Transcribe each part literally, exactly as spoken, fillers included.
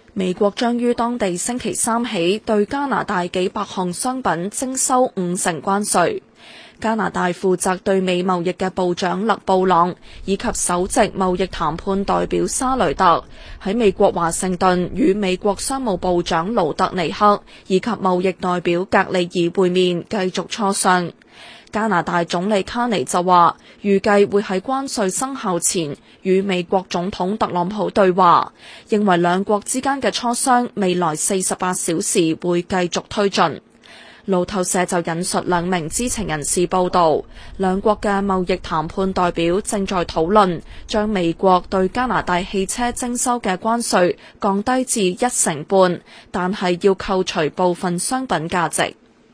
美國將於當地星期三起對加拿大幾百項商品徵收五成關稅。加拿大負責對美貿易嘅部長勒布朗以及首席貿易談判代表沙雷特喺美國華盛頓與美國商務部長盧特尼克以及貿易代表格里爾會面，繼續磋商。加拿大總理卡尼就話，預計會喺關稅生效前與美國總統特朗普對話，認為兩國之間嘅磋商未來四十八小時會繼續推進。路透社就引述兩名知情人士報道，兩國嘅貿易談判代表正在討論將美國對加拿大汽車徵收嘅關稅降低至一成半，但係要扣除部分商品價值。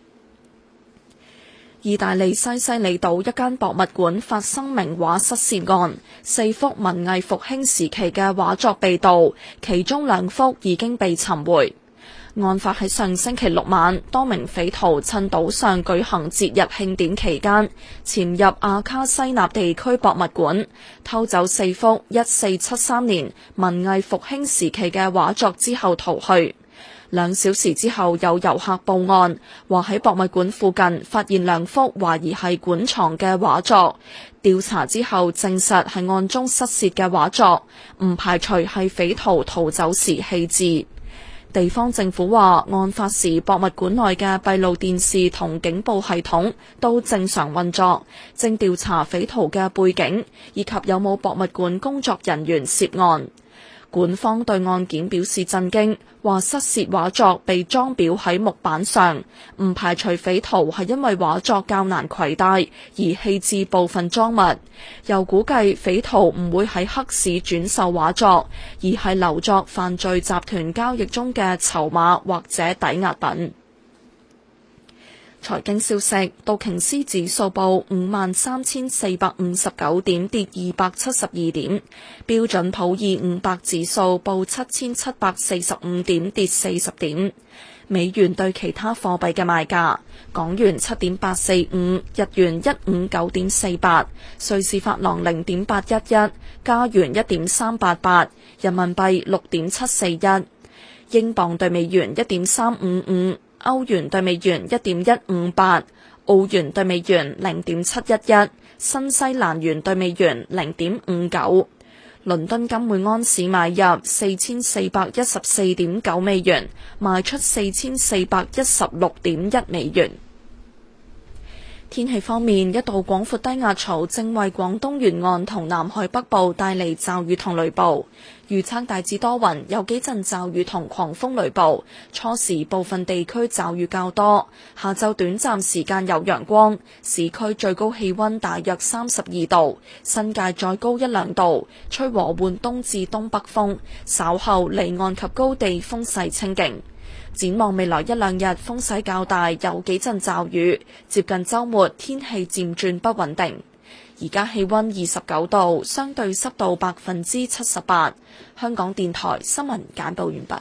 意大利西西里島一間博物館發生名畫失竊案，四幅文藝復興時期嘅畫作被盜，其中兩幅已經被尋回。案發喺上星期六晚，多名匪徒趁島上舉行節日慶典期間，潛入阿卡西納地區博物館，偷走四幅一四七三年文藝復興時期嘅畫作之後逃去。兩小時之後，有遊客報案，話喺博物館附近發現兩幅懷疑係館藏嘅畫作。調查之後證實係案中失竊嘅畫作，唔排除係匪徒逃走時棄置。地方政府話，案發時博物館內嘅閉路電視同警報系統都正常運作，正調查匪徒嘅背景以及有冇博物館工作人員涉案。館方對案件表示震驚，話失竊畫作被裝裱喺木板上，唔排除匪徒係因為畫作較難攜帶而棄置部分裝物，又估計匪徒唔會喺黑市轉售畫作，而係留作犯罪集團交易中嘅籌碼或者抵押品。財經消息，道瓊斯指數報五萬三千四百五十九點，跌二百七十二點；標準普爾五百指數報七千七百四十五點，跌四十點。美元對其他貨幣嘅賣價：港元七點八四五，日元一五九點四八，瑞士法郎零點八一一，加元一點三八八，人民幣六點七四一，英鎊對美元一點三五五。歐元對美元一點一五八，澳元對美元零點七一一，新西蘭元對美元零點五九。倫敦金每安士買入四千四百一十四點九美元，賣出四千四百一十六點一美元。天氣方面，一道廣闊低壓槽正為廣東沿岸同南海北部帶嚟驟雨同雷暴。預測大致多雲，有幾陣驟雨同狂風雷暴，初時部分地區驟雨較多，下晝短暫時間有陽光，市區最高氣溫大約三十二度，新界再高一兩度，吹和緩東至東北風，稍後離岸及高地風勢清勁。展望未來一兩日風勢較大，有幾陣驟雨，接近週末天氣漸轉不穩定。而家氣溫二十九度，相對濕度百分之七十八。香港電台新聞簡報完畢。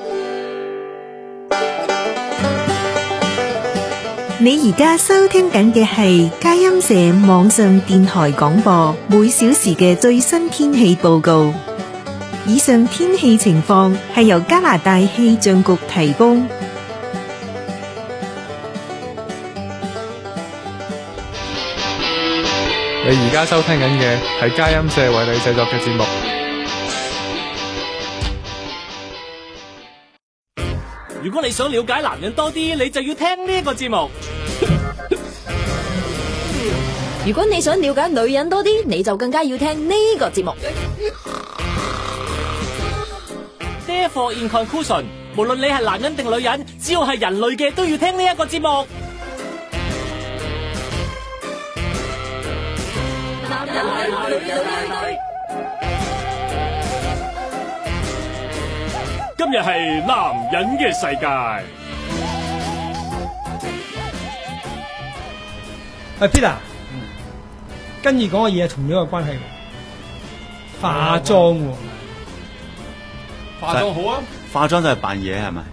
你而家收聽緊嘅係佳音社網上電台廣播，每小時嘅最新天氣報告。以上天氣情況係由加拿大氣象局提供。 你而家收聽緊嘅係佳音社為你製作嘅節目。 如果你想了解男人多啲，你就要聽呢個節目。 如果你想了解女人多啲，你就更加要聽呢個節目。 Therefore in conclusion， 無論你係男人定女人，只要係人類嘅都要聽呢一個節目。男人係女人係女。今日係男人嘅世界。 喂 Peter，跟住講嘅嘢同樣有關係，化妝喎。 化妝好啊！ 化妝就係扮嘢係咪？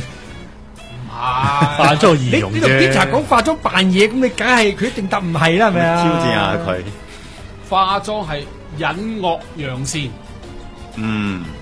啊！ 化妝儀容啫。 你同 Peter 講化妝扮嘢，咁你梗係佢一定答唔係啦，係咪啊？ 挑戰下佢。 化妝係隱惡揚善。 嗯。